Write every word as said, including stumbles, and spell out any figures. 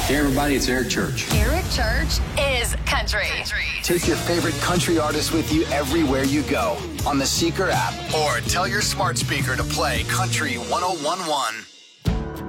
Hey, everybody, it's Eric Church. Eric Church is country. country. Take your favorite country artist with you everywhere you go on the Seeker app, or tell your smart speaker to play Country one oh one one.